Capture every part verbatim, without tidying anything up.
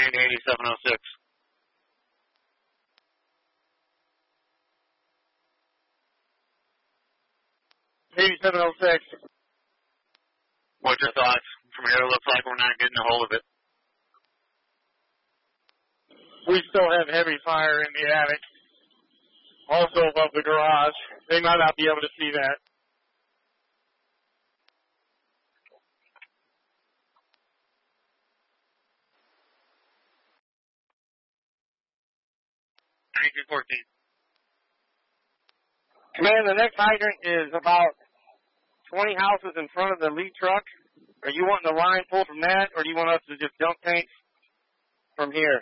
Command eighty-seven oh six. eighty-seven oh six. What's your thoughts? From here, it looks like we're not getting a hold of it. We still have heavy fire in the attic. Also above the garage. They might not be able to see that. nineteen fourteen. Command, the next hydrant is about twenty houses in front of the lead truck. Are you wanting the line pulled from that, or do you want us to just dump tanks from here?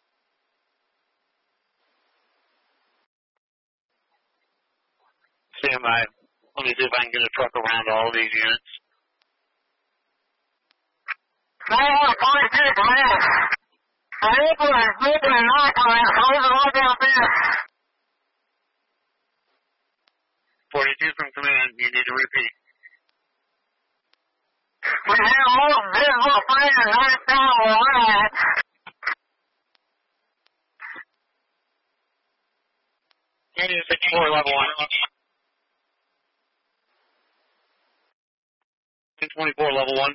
Stand by. Let me see if I can get a truck around all of these units. ninety-one forty-two, command. Vehicle is moving and not coming. Close it right down there. forty-two from command. You need to repeat. We have more visible fire right down the line. Union sixty-four, level one. twenty-four, level one.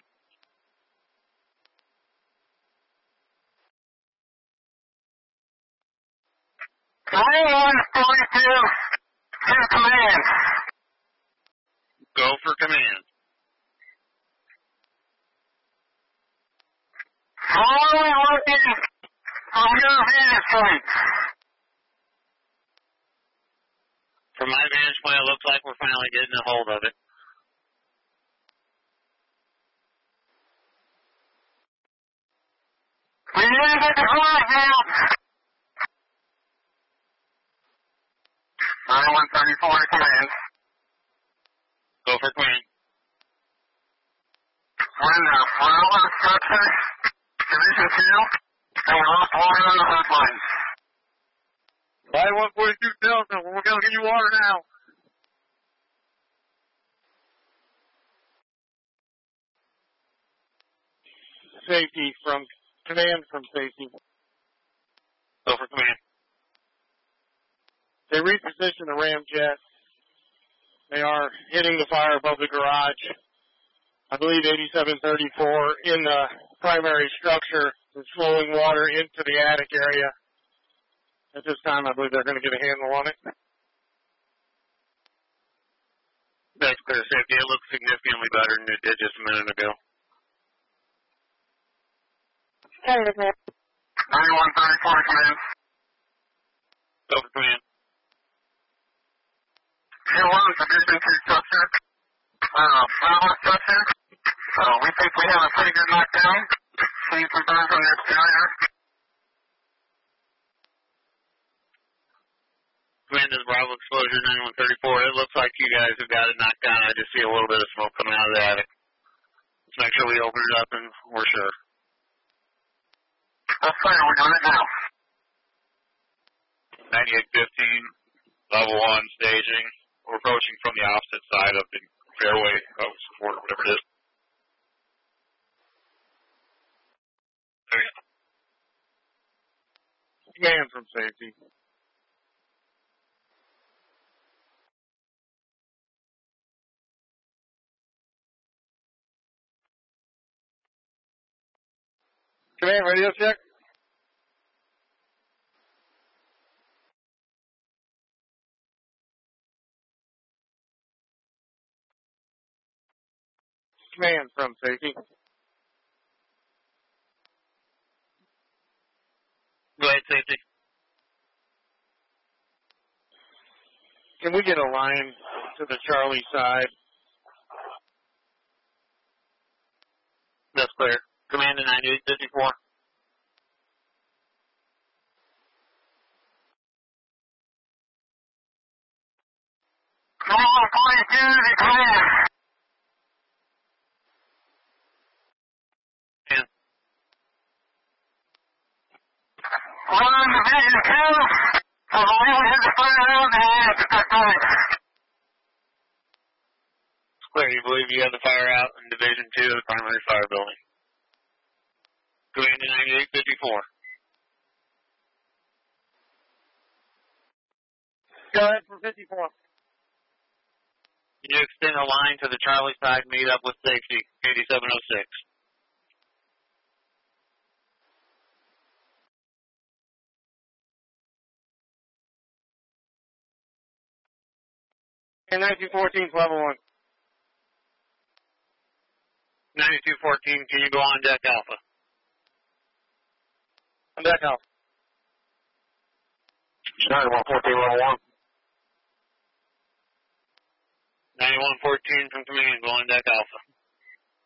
ninety-one forty-two, to command. Go for command. Slowly working on your vantage point. From my vantage point, it looks like we're finally getting a hold of it. We need to get the flag down. ninety-one thirty-four to command. Go for command. We're in the railroad structure, division two, and we lost water on the hood line. ninety-one forty-two Delta, we're going to give you water now. Safety from command from safety. Go for command. They repositioned the ramjet. They are hitting the fire above the garage. I believe eighty-seven thirty-four in the primary structure is flowing water into the attic area. At this time, I believe they're going to get a handle on it. That's clear safety. It looks significantly better than it did just a minute ago. ninety-one thirty-four command. Go for command. Tier one, division two structure. Uh, flower structure. Uh, we think we have a pretty good knockdown. Seeing some burns on the exterior. Command is Bravo exposure ninety-one thirty-four. It looks like you guys have got it knocked down. I just see a little bit of smoke coming out of the attic. Let's make sure we open it up and we're sure. That's fine, we're doing it now. ninety-eight fifteen, level one staging. We're approaching from the opposite side of the fairway of support, whatever it is. There you go. Command from safety. Command, radio check. Command from safety. Go ahead, safety. Can we get a line to the Charlie side? That's clear. Command to ninety-eight fifty-four. ninety-one forty-two to command. ten. We're on division two. I believe we had to fire out the attic at that point. It's clear. You believe you had the fire out in Division two of the primary fire building. Command to ninety-eight fifty-four. Go ahead for fifty-four. Can you extend a line to the Charlie side, meet up with safety, eighty-seven oh six. And ninety-two fourteen, level one. ninety-two fourteen, can you go on deck Alpha? On deck Alpha. ninety-one fourteen, level one. ninety-one fourteen from command, go on deck Alpha.